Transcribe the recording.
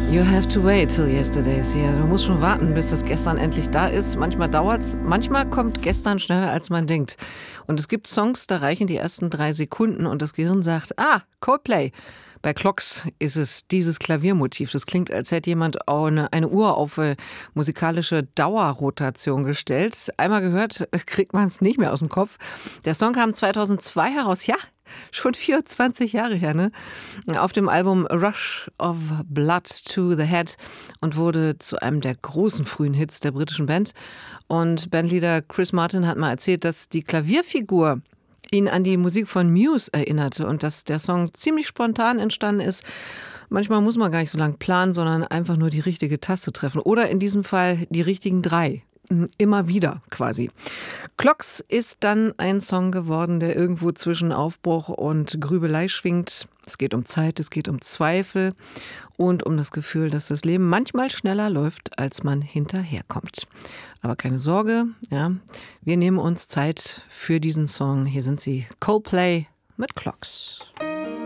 You have to wait till yesterday's here. Du musst schon warten, bis das gestern endlich da ist. Manchmal dauert's, manchmal kommt gestern schneller, als man denkt. Und es gibt Songs, da reichen die ersten 3 Sekunden und das Gehirn sagt, Coldplay. Bei Clocks ist es dieses Klaviermotiv. Das klingt, als hätte jemand eine Uhr auf musikalische Dauerrotation gestellt. Einmal gehört, kriegt man es nicht mehr aus dem Kopf. Der Song kam 2002 heraus. Ja, schon 24 Jahre her, ne? Auf dem Album Rush of Blood to the Head und wurde zu einem der großen frühen Hits der britischen Band. Und Bandleader Chris Martin hat mal erzählt, dass die Klavierfigur ihn an die Musik von Muse erinnerte und dass der Song ziemlich spontan entstanden ist. Manchmal muss man gar nicht so lange planen, sondern einfach nur die richtige Taste treffen. Oder in diesem Fall die richtigen 3. Immer wieder quasi. Clocks ist dann ein Song geworden, der irgendwo zwischen Aufbruch und Grübelei schwingt. Es geht um Zeit, es geht um Zweifel und um das Gefühl, dass das Leben manchmal schneller läuft, als man hinterherkommt. Aber keine Sorge, ja, wir nehmen uns Zeit für diesen Song. Hier sind sie, Coldplay mit Clocks.